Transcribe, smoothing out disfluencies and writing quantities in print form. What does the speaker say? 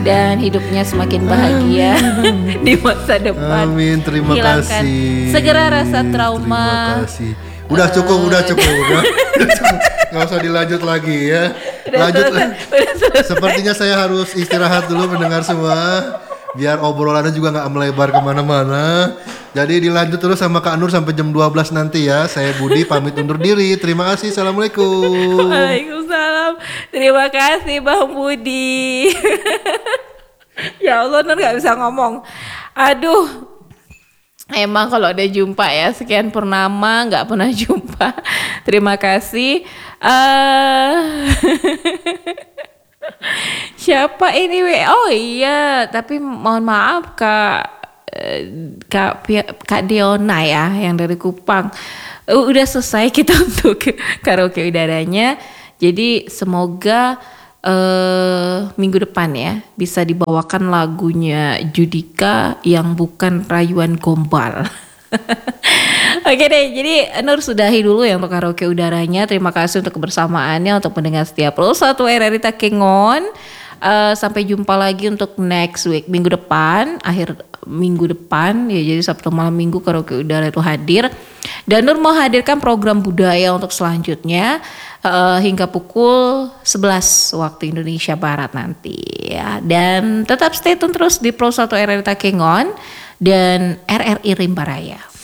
dan hidupnya semakin bahagia di masa depan. Amin, terima Hilangkan kasih. segera rasa trauma. Terima kasih. Udah cukup. Udah cukup. Nggak usah dilanjut lagi ya. Lanjut. Sepertinya saya harus istirahat dulu mendengar semua. Biar obrolannya juga nggak melebar kemana-mana. Jadi dilanjut terus sama Kak Nur sampai jam 12 nanti ya. Saya Budi pamit undur diri. Terima kasih. Assalamualaikum. Waalaikumsalam. Terima kasih Bang Budi. Ya Allah, Nur gak bisa ngomong. Aduh. Emang kalau udah jumpa ya, sekian purnama gak pernah jumpa. Terima kasih. Siapa ini? Oh iya, tapi mohon maaf Kak Diona ya yang dari Kupang. Udah selesai kita untuk karaoke udaranya. Jadi semoga minggu depan ya bisa dibawakan lagunya Judika yang bukan rayuan gombal. Oke deh, jadi Nur sudahi dulu ya untuk karaoke udaranya. Terima kasih untuk kebersamaannya, untuk mendengar setiap Pro 1 RRI Takengon. Sampai jumpa lagi untuk next week, minggu depan, akhir minggu depan ya, jadi Sabtu malam Minggu karaoke udara itu hadir. Dan Nur mau hadirkan program budaya untuk selanjutnya hingga pukul 11 waktu Indonesia Barat nanti ya. Dan tetap stay tune terus di Pro 1 RRI Takengon dan RRI Rimba Raya.